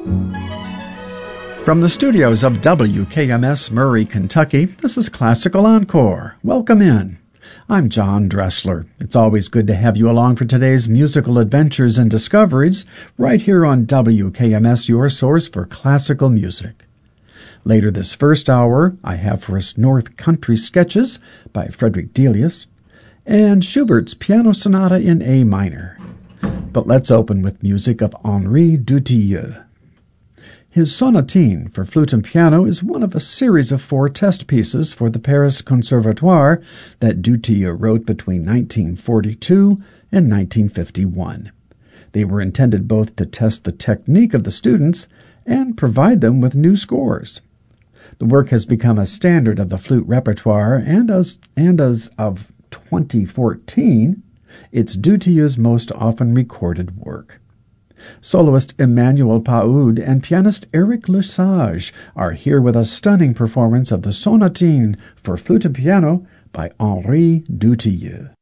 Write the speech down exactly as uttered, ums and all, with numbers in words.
From the studios of W K M S Murray, Kentucky, this is Classical Encore. Welcome in. I'm John Dressler. It's always good to have you along for today's musical adventures and discoveries right here on W K M S, your source for classical music. Later this first hour, I have for us North Country Sketches by Frederick Delius and Schubert's Piano Sonata in A minor. But let's open with music of Henri Dutilleux. His sonatine for flute and piano is one of a series of four test pieces for the Paris Conservatoire that Dutilleux wrote between nineteen forty-two and nineteen fifty-one. They were intended both to test the technique of the students and provide them with new scores. The work has become a standard of the flute repertoire, and as, and as of twenty fourteen, it's Dutilleux's most often recorded work. Soloist Emmanuel Paoud and pianist Eric Lesage are here with a stunning performance of the Sonatine for flute and piano by Henri Dutilleux.